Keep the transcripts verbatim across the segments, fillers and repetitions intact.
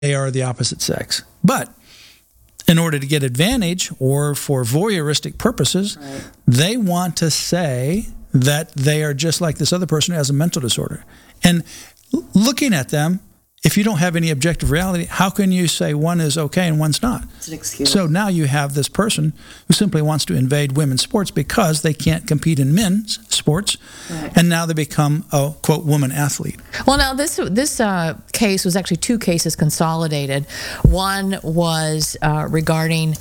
they are the opposite sex. But in order to get advantage or for voyeuristic purposes, right. they want to say that they are just like this other person who has a mental disorder. And looking at them, if you don't have any objective reality, how can you say one is okay and one's not? It's an excuse. So now you have this person who simply wants to invade women's sports because they can't compete in men's sports, right. and now they become a, quote, woman athlete. Well, now this this uh, case was actually two cases consolidated. One was uh, regarding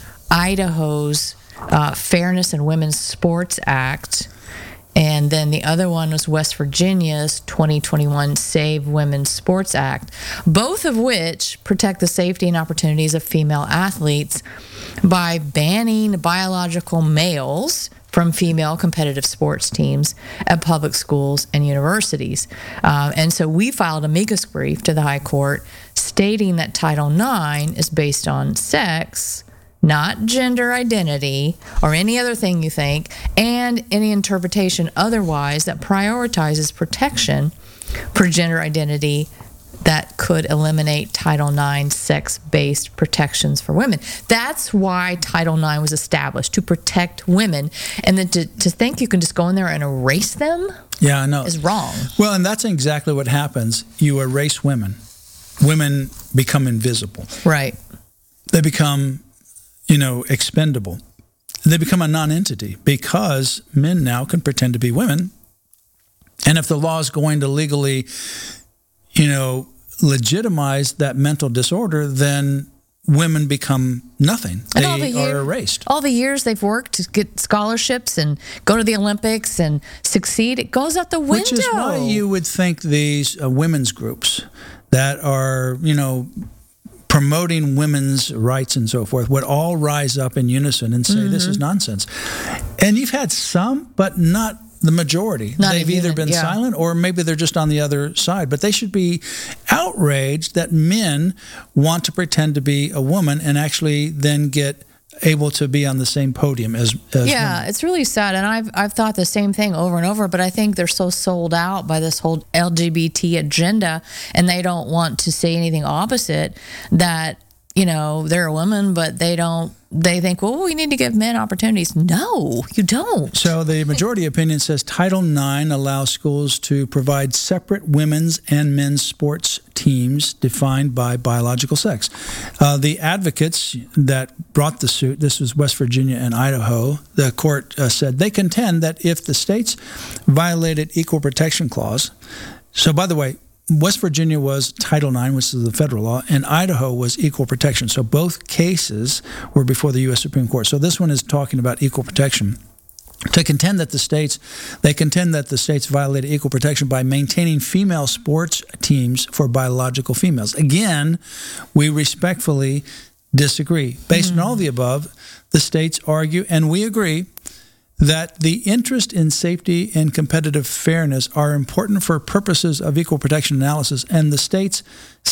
Idaho's uh, Fairness in Women's Sports Act, and then the other one was West Virginia's twenty twenty-one Save Women's Sports Act, both of which protect the safety and opportunities of female athletes by banning biological males from female competitive sports teams at public schools and universities. Uh, and so we filed a amicus brief to the High Court stating that Title nine is based on sex, not gender identity or any other thing you think, and any interpretation otherwise that prioritizes protection for gender identity that could eliminate Title nine sex-based protections for women. That's why Title nine was established, to protect women. And then to, to think you can just go in there and erase them yeah, I know. is wrong. Well, and that's exactly what happens. You erase women. Women become invisible. Right. They become, you know, expendable. They become a non-entity because men now can pretend to be women. And if the law is going to legally, you know, legitimize that mental disorder, then women become nothing. They all the year, are erased. All the years they've worked to get scholarships and go to the Olympics and succeed, it goes out the window. Which is why you would think these uh, women's groups that are, you know, promoting women's rights and so forth would all rise up in unison and say, mm-hmm. this is nonsense. And you've had some, but not the majority. Not They've either been yeah. silent or maybe they're just on the other side. But they should be outraged that men want to pretend to be a woman and actually then get able to be on the same podium as, as yeah, women. It's really sad. And I've I've thought the same thing over and over, but I think they're so sold out by this whole L G B T agenda and they don't want to say anything opposite that, you know, they're a woman, but they don't, they think, well, we need to give men opportunities. No, you don't. So the majority opinion says Title nine allows schools to provide separate women's and men's sports teams defined by biological sex. Uh, the advocates that brought the suit, this was West Virginia and Idaho, the court uh, said they contend that if the states violated Equal Protection Clause, so by the way, West Virginia was Title nine, which is the federal law, and Idaho was equal protection. So both cases were before the U S Supreme Court. So this one is talking about equal protection. To contend that the states, they contend that the states violated equal protection by maintaining female sports teams for biological females. Again, we respectfully disagree. Based mm-hmm. on all the above, the states argue, and we agree, that the interest in safety and competitive fairness are important for purposes of equal protection analysis, and the state's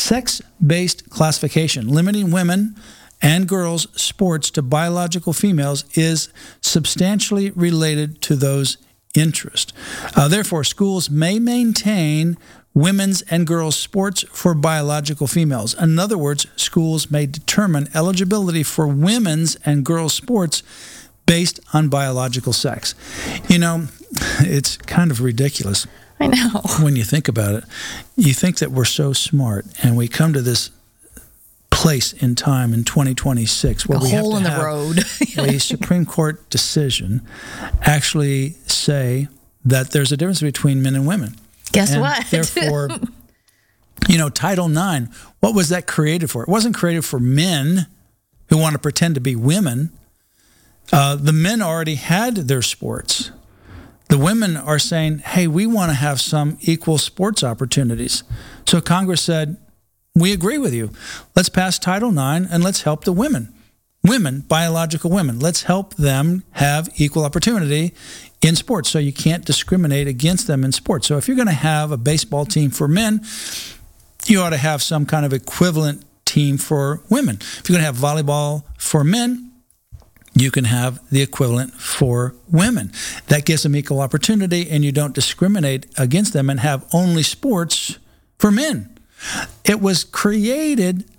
sex-based classification, limiting women and girls' sports to biological females, is substantially related to those interests. Uh, therefore, schools may maintain women's and girls' sports for biological females. In other words, schools may determine eligibility for women's and girls' sports based on biological sex. You know, it's kind of ridiculous. I know. When you think about it, you think that we're so smart, and we come to this place in time in twenty twenty-six where a we have hole to in the have road. a Supreme Court decision actually say that there's a difference between men and women. Guess and what? Therefore, you know, Title nine, what was that created for? It wasn't created for men who want to pretend to be women. Uh, the men already had their sports. The women are saying, hey, we want to have some equal sports opportunities. So Congress said, we agree with you. Let's pass Title nine and let's help the women. Women, biological women. Let's help them have equal opportunity in sports. So you can't discriminate against them in sports. So if you're going to have a baseball team for men, you ought to have some kind of equivalent team for women. If you're going to have volleyball for men, you can have the equivalent for women. That gives them equal opportunity, and you don't discriminate against them and have only sports for men. It was created